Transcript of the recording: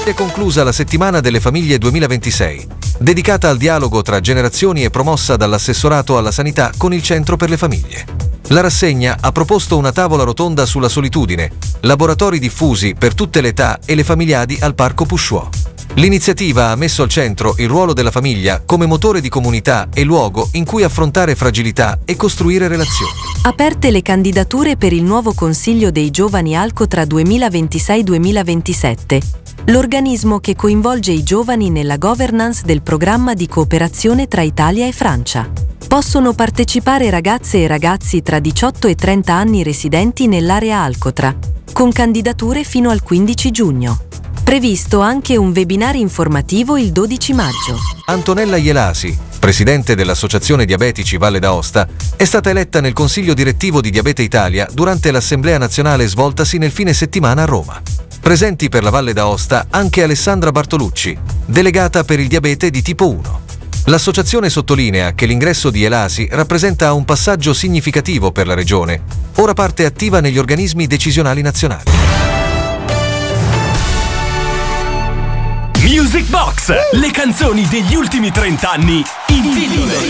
È conclusa la Settimana delle Famiglie 2026, dedicata al dialogo tra generazioni e promossa dall'Assessorato alla Sanità con il Centro per le Famiglie. La rassegna ha proposto una tavola rotonda sulla solitudine, laboratori diffusi per tutte le età e le familiadi al Parco Pusciò. L'iniziativa ha messo al centro il ruolo della famiglia come motore di comunità e luogo in cui affrontare fragilità e costruire relazioni. Aperte le candidature per il nuovo Consiglio dei Giovani Alcotra 2026-2027, l'organismo che coinvolge i giovani nella governance del programma di cooperazione tra Italia e Francia. Possono partecipare ragazze e ragazzi tra 18 e 30 anni residenti nell'area Alcotra, con candidature fino al 15 giugno. Previsto anche un webinar informativo il 12 maggio. Antonella Ielasi, presidente dell'Associazione Diabetici Valle d'Aosta, è stata eletta nel Consiglio direttivo di Diabete Italia durante l'Assemblea Nazionale svoltasi nel fine settimana a Roma. Presenti per la Valle d'Aosta anche Alessandra Bartolucci, delegata per il diabete di tipo 1. L'associazione sottolinea che l'ingresso di Ielasi rappresenta un passaggio significativo per la regione, ora parte attiva negli organismi decisionali nazionali. Music Box, le canzoni degli ultimi 30 anni in pillole.